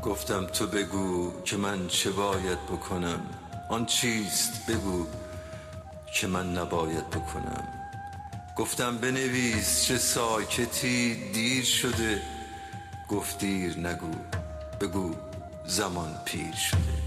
گفتم تو بگو که من چه باید بکنم، آن چیست بگو که من نباید بکنم. گفتم بنویس چه ساکتی دیر شده، گفت دیر نگو بگو زمان پیر شده.